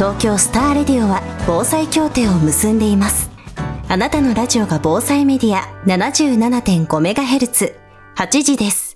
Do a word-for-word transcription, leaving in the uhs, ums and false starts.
東京スターレディオは防災協定を結んでいます。あなたのラジオが防災メディア ななじゅうななてんごメガヘルツ、はちじです。